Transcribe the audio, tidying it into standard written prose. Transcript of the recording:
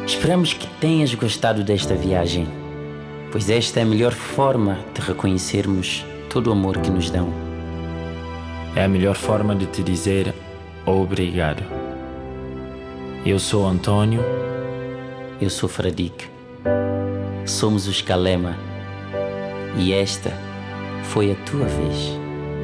Esperamos que tenhas gostado desta viagem, pois esta é a melhor forma de reconhecermos todo o amor que nos dão. É a melhor forma de te dizer obrigado. Eu sou Antônio. Eu sou Fradique. Somos os Calema. E esta foi a tua vez.